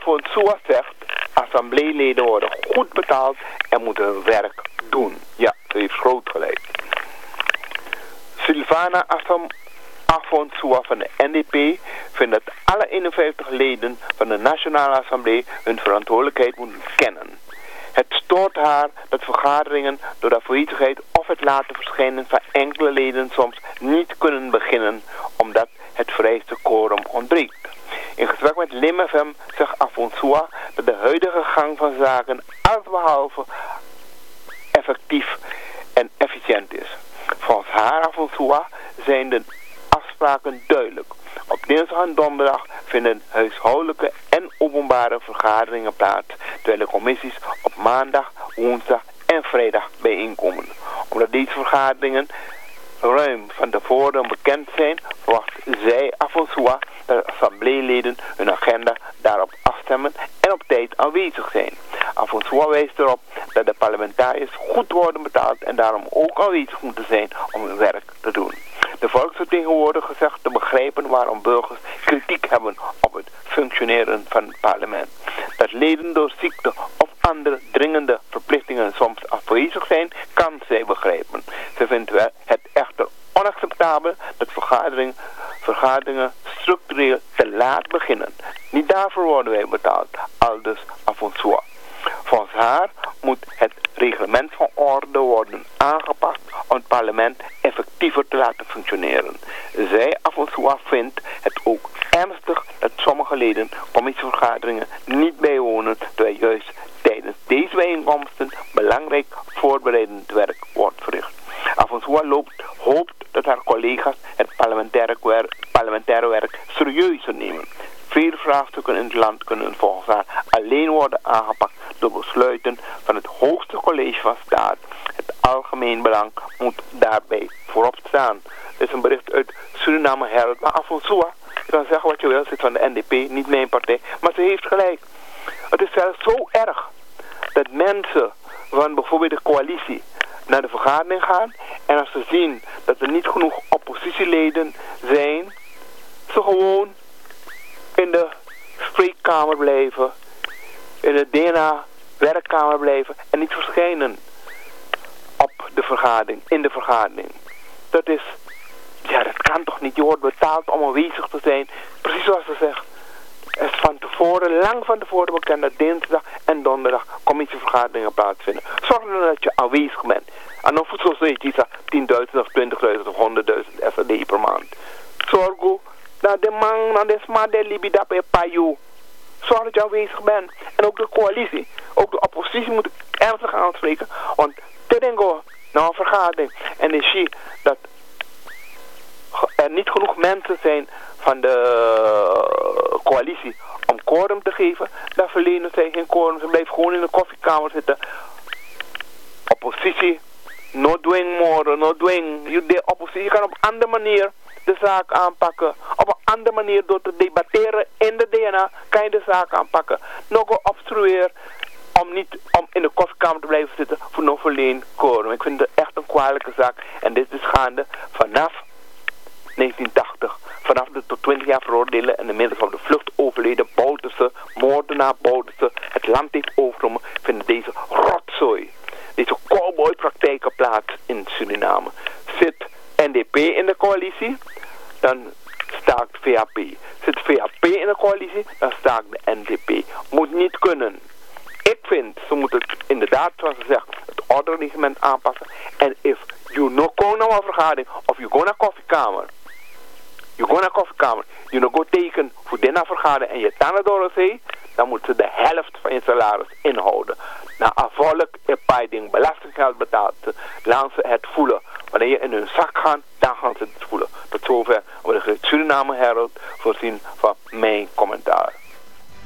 Afonsua zegt, assembleeleden worden goed betaald en moeten hun werk doen. Ja, ze heeft groot gelijk. Sylvana Afonsua van de NDP vindt dat alle 51 leden van de Nationale Assemblée hun verantwoordelijkheid moeten kennen. Het stoort haar dat vergaderingen door de afwezigheid of het laten verschijnen van enkele leden soms niet kunnen beginnen omdat het vereiste quorum ontbreekt. In gesprek met Lim FM zegt Afonsua dat de huidige gang van zaken allesbehalve effectief en efficiënt is. Volgens haar Afonsua zijn de afspraken duidelijk. Op dinsdag en donderdag vinden huishoudelijke en openbare vergaderingen plaats, terwijl de commissies op maandag, woensdag en vrijdag bijeenkomen. Omdat deze vergaderingen ruim van tevoren bekend zijn, verwacht zij Afonsua dat assembleeleden hun agenda daarop afstemmen en op tijd aanwezig zijn. Afonsua wijst erop dat de parlementariërs goed worden betaald en daarom ook aanwezig moeten zijn om hun werk te doen. De volksvertegenwoordiger zegt te begrijpen waarom burgers kritiek hebben op het functioneren van het parlement. Dat leden door ziekte of andere dringende verplichtingen soms afwezig zijn, kan zij begrijpen. Ze vindt het echter onacceptabel dat vergaderingen structureel te laat beginnen. Niet daarvoor worden wij betaald, aldus Afonsua. Volgens haar moet het reglement van orde worden aangepast om het parlement effectiever te laten functioneren. Zij, Afonsua, vindt het ook ernstig dat sommige leden commissievergaderingen niet bijwonen, terwijl juist tijdens deze bijeenkomsten belangrijk voorbereidend werk wordt verricht. Afonsua hoopt dat haar collega's het parlementaire werk serieus nemen. Vele vraagstukken in het land kunnen volgens haar alleen worden aangepakt door besluiten van het hoogste college van staat. Het algemeen belang moet daarbij voorop staan. Dit is een bericht uit Suriname Herald. Maar Afonsua, je kan zeggen wat je wil, zit van de NDP, niet mijn partij. Maar ze heeft gelijk. Het is zelfs zo erg dat mensen van bijvoorbeeld de coalitie naar de vergadering gaan. En als ze zien dat er niet genoeg oppositieleden zijn, ze gewoon in de spreekkamer blijven, in de DNA-werkkamer blijven en niet verschijnen op de vergadering, in de vergadering. Dat kan toch niet? Je wordt betaald om aanwezig te zijn. Precies zoals ze zegt. Het is van tevoren, lang van tevoren bekend dat dinsdag en donderdag commissievergaderingen plaatsvinden. Zorg dan dat je aanwezig bent. En dan voedsel zoiets, 10.000 of 20.000 of 100.000 SRD per maand. Zorg dat de man, dat de sma, de libi, dat je zorg dat je aanwezig bent. En ook de coalitie, ook de oppositie moet ik ernstig aanspreken. Want Terengo, nou een vergadering. En dan zie je dat er niet genoeg mensen zijn van de coalitie om quorum te geven. Dan verlenen zij geen quorum. Ze blijven gewoon in de koffiekamer zitten. Oppositie, no doing more, no doing. De oppositie kan op een andere manier de zaak aanpakken. Op een andere manier door te debatteren in de DNA kan je de zaak aanpakken. Nog obstrueer om in de koffiekamer te blijven zitten voor nog verleen quorum. Ik vind het echt een kwalijke zaak. En dit is gaande vanaf 1980. Vanaf de tot 20 jaar veroordelen en inmiddels op de vlucht overleden Bouterse, moordenaar Bouterse het land heeft overgenomen, vinden deze rotzooi, deze cowboypraktijken plaats in Suriname. Zit NDP in de coalitie, dan staakt VAP. Zit VAP in de coalitie, dan staakt de NDP. Moet niet kunnen. Ik vind, ze moeten inderdaad, zoals ze zegt, het ordereglement aanpassen. En if you no go naar een vergadering, of you go naar koffiekamer, je no go tekenen voor deze vergadering en je tanden door zee, dan moeten ze de helft van je salaris inhouden. Na afvolk ding belastinggeld betaald, laten ze het voelen. Wanneer je in hun zak gaat, dan gaan ze het voelen. Tot zover wordt het Suriname Herald voorzien van mijn commentaar.